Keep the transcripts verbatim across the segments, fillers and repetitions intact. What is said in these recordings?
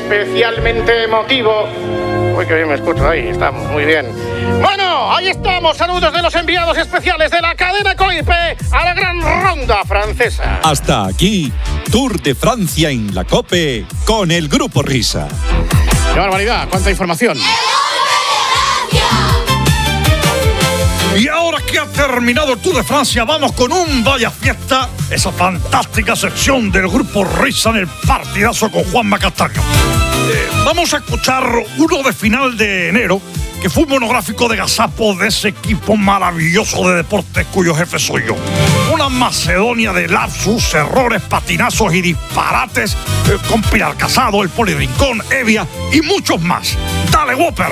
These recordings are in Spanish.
especialmente emotivo. Uy, que bien me escucho ahí, estamos muy bien. Bueno, ahí estamos, saludos de los enviados especiales de la cadena COIPE a la gran ronda francesa. Hasta aquí, Tour de Francia en la COPE con el Grupo Risa. ¡Qué barbaridad! ¡Cuánta información! Y ahora que ha terminado el Tour de Francia, vamos con un Vaya Fiesta, esa fantástica sección del Grupo Risa en el partidazo con Juanma Castaño. Eh, vamos a escuchar uno de final de enero, que fue un monográfico de gazapo de ese equipo maravilloso de deportes cuyo jefe soy yo. Una Macedonia de lapsus, errores, patinazos y disparates eh, con Pilar Casado, el Poli Rincón, Evia y muchos más. ¡Dale, Whopper!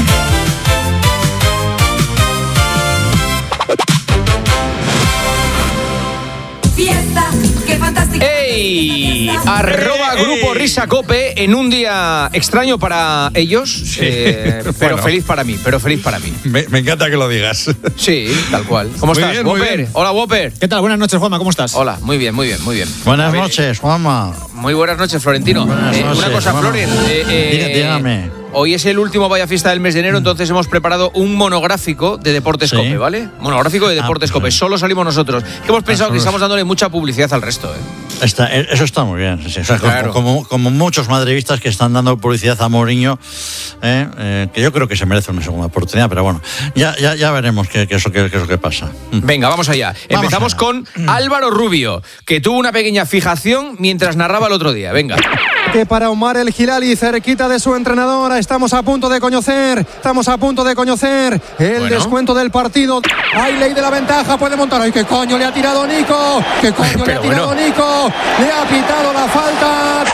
Fiesta, qué fantástica. ¡Ey! Arroba Grupo Risa Cope en un día extraño para ellos, sí. eh, pero bueno. feliz para mí, pero feliz para mí. Me, me encanta que lo digas. Sí, tal cual. ¿Cómo muy estás, bien, Whopper? Hola, Whopper. ¿Qué tal? Buenas noches, Juanma, ¿cómo estás? Hola, muy bien, muy bien, muy bien. Buenas ver, noches, Juanma. Muy buenas noches, Florentino. Buenas eh, noches, una cosa, bueno. Floren. Eh, eh, Dígame. Hoy es el último Vaya Fiesta del mes de enero, entonces hemos preparado un monográfico de Deportes ¿Sí? Cope, ¿vale? Monográfico de Deportes ah, Cope, sí. Solo salimos nosotros. Que hemos pensado que estamos dándole mucha publicidad al resto, ¿eh? Está, eso está muy bien. Sí, o sea, claro. como, como muchos madridistas que están dando publicidad a Mourinho, eh, eh, que yo creo que se merece una segunda oportunidad, pero bueno, ya, ya, ya veremos qué, qué, eso, qué, qué es lo que pasa. Venga, vamos allá. Vamos Empezamos allá. con Álvaro Rubio, que tuvo una pequeña fijación mientras narraba el otro día. Venga. Que para Omar El Hilali, cerquita de su entrenadora, estamos a punto de conocer, estamos a punto de conocer el bueno. descuento del partido. Hay ley de la ventaja, puede montar. ¡Ay, qué coño le ha tirado Nico! ¡Qué coño Pero le ha tirado bueno. Nico! ¡Le ha pitado la falta!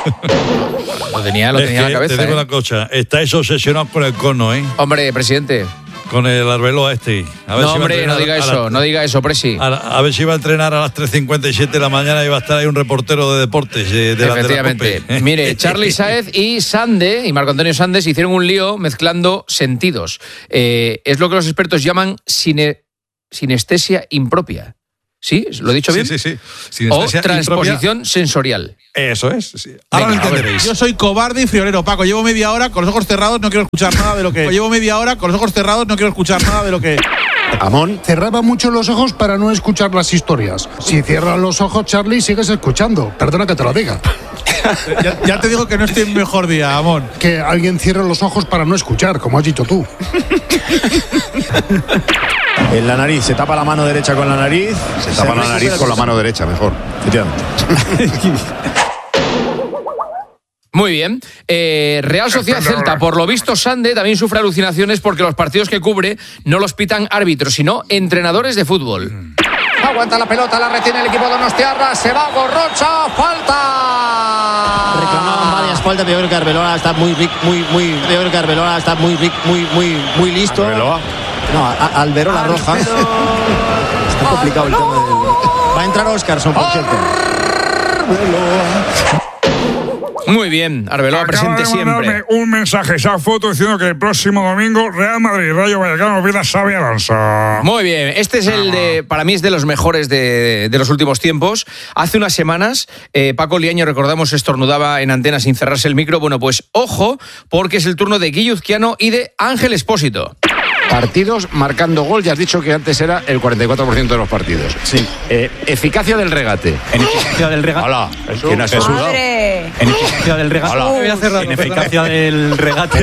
Lo tenía, lo tenía en la cabeza. Te digo ¿eh? una cosa, estáis obsesionados con el cono, ¿eh? Hombre, presidente. Con el Arbeloa este. A ver no, si hombre, no diga eso, la, no diga eso, Presi. A, a ver si va a entrenar a las tres cincuenta y siete de la mañana y va a estar ahí un reportero de deportes. De, de Efectivamente. La, de la Mire, Charly Sáez y Sande, y Marco Antonio Sandes, hicieron un lío mezclando sentidos. Eh, es lo que los expertos llaman sine, sinestesia impropia. ¿Sí? ¿Lo he dicho bien? Sí, sí, sí. O transposición impropia. Sensorial. Eso es. Sí. Ahora Venga, lo entenderéis. Yo soy cobarde y friolero, Paco. Llevo media hora con los ojos cerrados, no quiero escuchar nada de lo que... Llevo media hora con los ojos cerrados, no quiero escuchar nada de lo que... Amón cerraba mucho los ojos para no escuchar las historias. Si cierras los ojos, Charly, sigues escuchando. Perdona que te lo diga. ya, ya te digo que no estoy en mejor día, Amón. Que alguien cierre los ojos para no escuchar, como has dicho tú. En la nariz, se tapa la mano derecha con la nariz. Se tapa la nariz con la mano derecha, mejor. Efectivamente. Muy bien. Eh, Real Sociedad Celta. Por lo visto, Sande también sufre alucinaciones porque los partidos que cubre no los pitan árbitros, sino entrenadores de fútbol. Aguanta la pelota, la retiene el equipo de Donostiarra. Se va Gorrocha. ¡Falta! Reclamaban varias faltas. Yo creo que Arbeloa está muy muy muy. Yo creo que Arbeloa está muy muy muy muy listo. ¿Arbeloa? No, a, a Alberola Roja. Está complicado el tema del... Va a entrar Oscarson, por cierto. Muy bien, Arbeloa presente siempre. Un mensaje, esa foto diciendo que el próximo domingo Real Madrid, Rayo Vallecano, vida Xabi Alonso. Muy bien, este es el de, para mí es de los mejores de, de los últimos tiempos. Hace unas semanas, eh, Paco Liaño, recordamos, estornudaba en antena sin cerrarse el micro. Bueno, pues ojo, porque es el turno de Guille Uzquiano y de Ángel Expósito. Partidos marcando gol, ya has dicho que antes era el cuarenta y cuatro por ciento de los partidos. Sí. Eh, eficacia del regate. En eficacia del regate. Hola, ¿quién has Jesús? En eficacia del regate. Hola. Voy a cerrar, en eficacia del regate.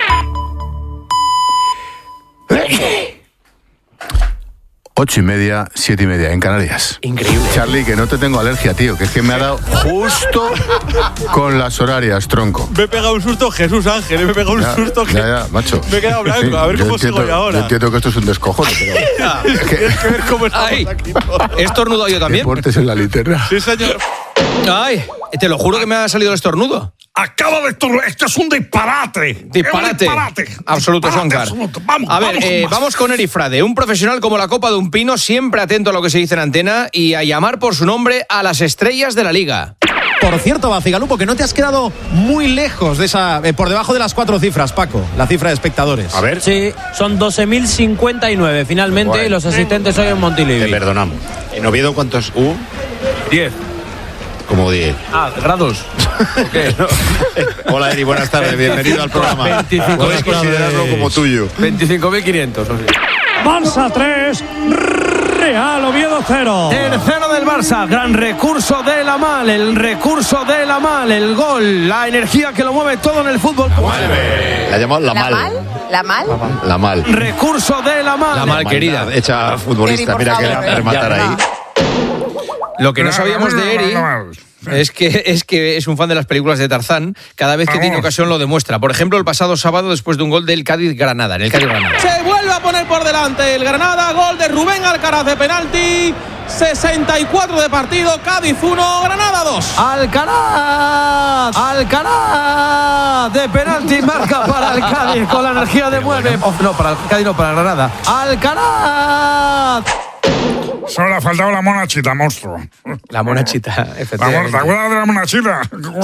Ocho y media, siete y media en Canarias. Increíble. Charly, que no te tengo alergia, tío, que es que me ha dado justo con las horarias, tronco. Me he pegado un susto Jesús Ángel, me he pegado un ya, susto que... Ya, ya, macho. Me he quedado blanco, sí, a ver cómo entiendo, sigo yo ahora. Yo entiendo que esto es un descojone, pero... es que... Tienes que ver cómo estamos Ay, aquí. ¿he estornudado yo también? Deportes en la linterna. Sí, señor. Ay, te lo juro que me ha salido el estornudo. Acaba de estornudar. Esto es un disparate. Disparate. Es un disparate. Absoluto, disparate, Soncar. absoluto. Vamos, a ver, vamos, eh, con vamos con Eri Frade, un profesional como la copa de un pino, siempre atento a lo que se dice en antena y a llamar por su nombre a las estrellas de la liga. Por cierto, Bacigalupo, que no te has quedado muy lejos de esa, eh, por debajo de las cuatro cifras, Paco, la cifra de espectadores. A ver. Sí, son doce mil cincuenta y nueve. Finalmente, bueno, los asistentes hoy en Montilivi. Te perdonamos. ¿En Oviedo cuántos hubo? Diez. como diez. Ah, grados. Okay. Hola, Eri, buenas tardes. Bienvenido al programa. Puedes considerarlo como tuyo. veinticinco mil quinientos. Barça tres, Real Oviedo cero. Tercero del Barça, gran recurso de Lamal, el recurso de Lamal, el gol, la energía que lo mueve todo en el fútbol. La llamamos la mal. ¿La mal? La mal. Recurso de Lamal. La mal querida. Hecha futbolista, Eri, mira que favor, rematar ahí. Lo que no sabíamos de Eri es que, es que es un fan de las películas de Tarzán. Cada vez que tiene ocasión lo demuestra. Por ejemplo, el pasado sábado, después de un gol del Cádiz-Granada, en el Cádiz-Granada. Se vuelve a poner por delante el Granada, gol de Rubén Alcaraz de penalti. sesenta y cuatro de partido, Cádiz uno, Granada dos. Alcaraz, Alcaraz de penalti, marca para el Cádiz con la energía de mueve. Oh, no, para el Cádiz, no, para Granada. Alcaraz. Solo le ha faltado la monachita, monstruo. La monachita, efectivamente. ¿Te acuerdas de la monachita?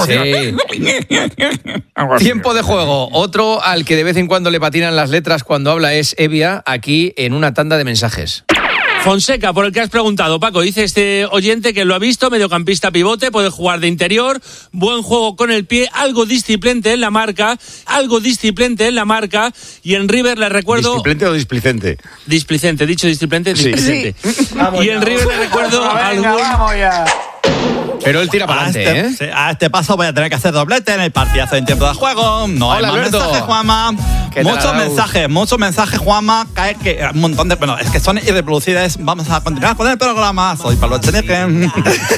Sí. Tiempo de juego. Otro al que de vez en cuando le patinan las letras cuando habla es Evia, aquí en una tanda de mensajes. Fonseca, por el que has preguntado, Paco, dice este oyente que lo ha visto, mediocampista pivote, puede jugar de interior, buen juego con el pie, algo disciplente en la marca, algo disciplente en la marca, y en River le recuerdo... ¿Displicente o displicente? Displicente, dicho displicente, displicente. Sí. Y en River le recuerdo Venga, algún... vamos ya. Pero él tira para adelante, a ¿eh? este, a este paso voy a tener que hacer doblete en el partidazo en tiempo de juego. No Hola, hay más Alberto. mensajes, Juanma. ¿Qué tal, Muchos Arauz? mensajes, muchos mensajes, Juanma. Cae que un montón de... Bueno, es que son irreproducibles. Vamos a continuar con el programa. Soy Pablo Echenique.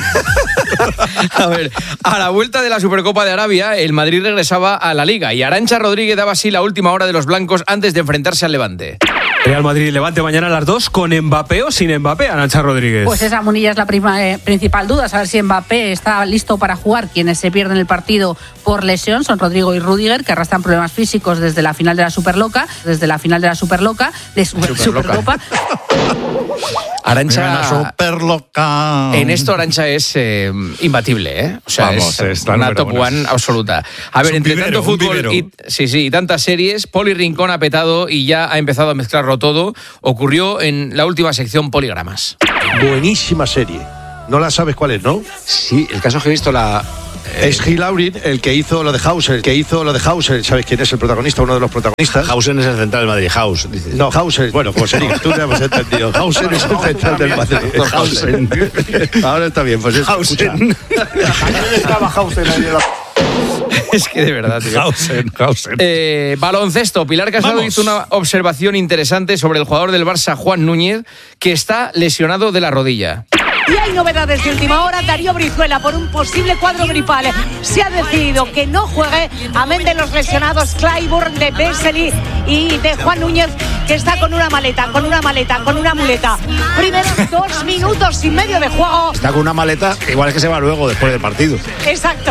A ver, a la vuelta de la Supercopa de Arabia, el Madrid regresaba a la Liga y Arantxa Rodríguez daba así la última hora de los blancos antes de enfrentarse al Levante. Real Madrid Levante mañana a las dos, con Mbappé o sin Mbappé, Arantxa Rodríguez. Pues esa, Munilla, es la prima, eh, principal duda, saber si Mbappé está listo para jugar. Quienes se pierden el partido por lesión son Rodrigo y Rüdiger, que arrastran problemas físicos desde la final de la Superloca, desde la final de la Superloca, de Super, Supercopa. Arantxa, Superloca. en esto Arantxa es eh, imbatible, ¿eh? O sea, Vamos, es está una número top uno. one absoluta. A ver, un entre vivero, tanto un fútbol vivero. y, sí, sí, y tantas series, Poli Rincón ha petado y ya ha empezado a mezclarlo todo. Ocurrió en la última sección Poligramas. Buenísima serie. No la sabes cuál es, ¿no? Sí, el caso es que he visto la... Es Gil Laurin, el que hizo lo de Hauser, el que hizo lo de Hauser. ¿Sabes quién es el protagonista? Uno de los protagonistas. Hausen es el central del Madrid. Haus, dices. No, Hauser, bueno, como se diga, tú no hemos entendido. Hauser es el central del Madrid. Hausen. Ahora está bien, pues es. Hausen. Estaba Hausen ahí en la... Es que de verdad, tío. Hausen, Hausen. Eh, baloncesto. Pilar Casado Vamos. hizo una observación interesante sobre el jugador del Barça, Juan Núñez, que está lesionado de la rodilla. Y hay novedades de última hora. Darío Brizuela, por un posible cuadro gripal, se ha decidido que no juegue, amén de los lesionados Clyburn, de Vesely y de Juan Núñez, que está con una maleta, con una maleta, con una muleta. Primeros dos minutos y medio de juego. Está con una maleta, igual es que se va luego, después del partido. Exacto.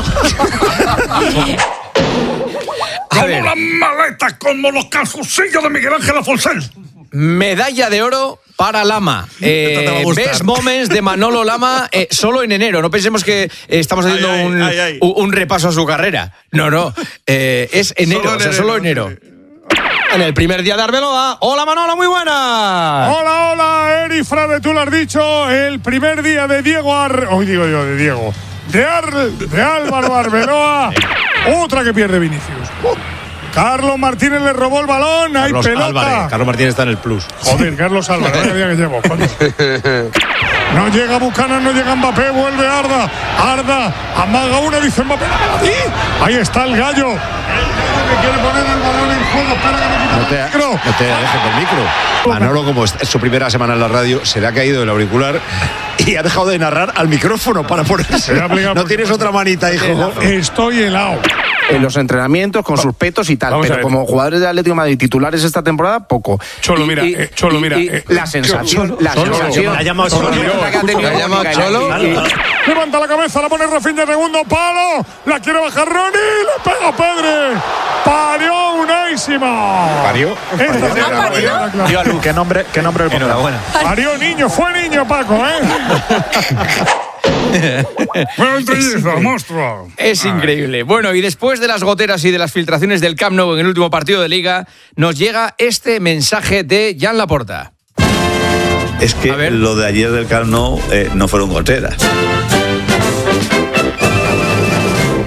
A ver, Como las maletas, como los calzoncillos de Miguel Ángel Afonso. medalla de oro para Lama. Eh, Best Moments de Manolo Lama eh, solo en enero. No pensemos que eh, estamos haciendo Ay, ay, un, ay, ay. un repaso a su carrera. No, no. Eh, es enero, Solo en o sea, enero, solo enero. En el primer día de Arbeloa. Hola Manolo, muy buenas. Hola, hola, Eri Frade, tú lo has dicho. El primer día de Diego Ar... Hoy digo yo, de Diego. De, Ar... de Álvaro Arbeloa. Otra que pierde Vinicius. Carlos Martínez le robó el balón. Hay Carlos pelota. Álvarez. Carlos Martínez está en el plus. Joder, Carlos Álvarez, vaya día que llevo. coño. No llega Buchanan, no llega Mbappé, vuelve Arda. Arda, amaga una, dice Mbappé. ¡Ahí! Ahí está el gallo. El gallo que quiere poner el balón en juego. Espera que me quita No te, el micro. no te dejes del micro. Manolo, como es su primera semana en la radio, se le ha caído el auricular y ha dejado de narrar al micrófono para ponerse. No tienes otra manita, hijo. Estoy helado. En los entrenamientos, con sus petos y tal, Vamos a pero ver. como jugadores de Atlético de Madrid titulares esta temporada, poco. Cholo, Y- mira, y- eh, Cholo, y- mira, y eh, la sensación, Cholo, la Cholo, sensación. la ha llamado Cholo, Cholo. la que ha tenido ¿La ha llamado Mónica Cholo? y- y- Levanta la cabeza, la pone Rafinha, segundo palo. La quiere bajar Ronnie, le pega Pedre. Parió Unaísima. ¿Parió? Esta sí era la clave. ¿Qué nombre, qué nombre del Enhorabuena. Parió niño, fue niño, Paco, ¿eh? Bueno, el trillizo, monstruo. Es increíble. Bueno, y después de las goteras y de las filtraciones del Camp Nou en el último partido de Liga, nos llega este mensaje de Jan Laporta. Es que lo de ayer del Camp Nou eh, no fueron goteras.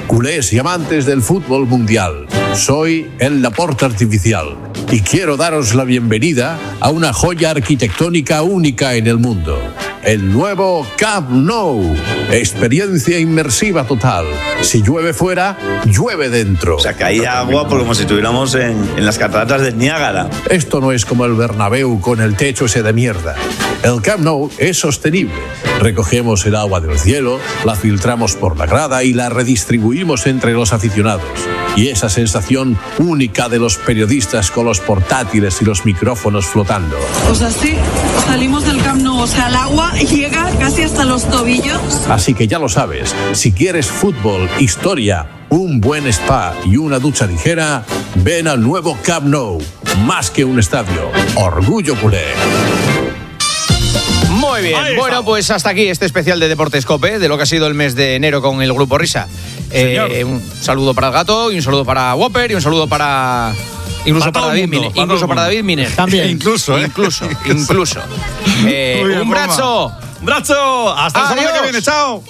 culés y amantes del fútbol mundial. Soy el Laporta Artificial y quiero daros la bienvenida a una joya arquitectónica única en el mundo. El nuevo Camp Nou. Experiencia inmersiva total. Si llueve fuera, llueve dentro. O sea, que hay agua por como si estuviéramos en, en las cataratas del Niágara. Esto no es como el Bernabéu con el techo ese de mierda. El Camp Nou es sostenible. Recogemos el agua del cielo, la filtramos por la grada y la redistribuimos entre los aficionados. Y esa sensación única de los periodistas con los portátiles y los micrófonos flotando. Pues así salimos del Camp Nou, o sea, el agua llega casi hasta los tobillos. Así que ya lo sabes, si quieres fútbol, historia, un buen spa y una ducha ligera, ven al nuevo Camp Nou. Más que un estadio, orgullo culé. Muy bien, bueno, pues hasta aquí este especial de Deportes COPE, de lo que ha sido el mes de enero con el Grupo Risa. Eh, un saludo para el gato y un saludo para Whopper y un saludo para... Incluso para, para David Miner. Para incluso para David Miner. También. incluso, ¿eh? Incluso, incluso. Eh, bien, un brazo. Un brazo. Hasta Adiós. La semana que viene. Chao.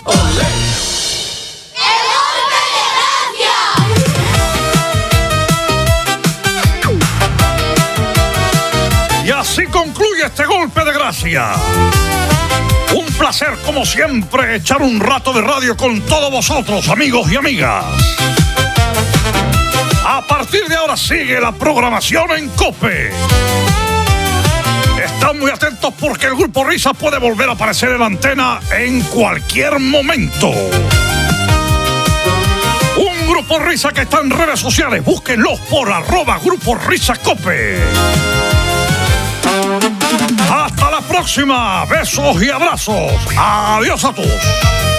Y así concluye este golpe de gracia. Un placer, como siempre, echar un rato de radio con todos vosotros, amigos y amigas. A partir de ahora sigue la programación en COPE. Están muy atentos porque el Grupo Risa puede volver a aparecer en la antena en cualquier momento. Un Grupo Risa que está en redes sociales. Búsquenlos por arroba Grupo Risa COPE. Hasta la próxima. Besos y abrazos. Adiós a todos.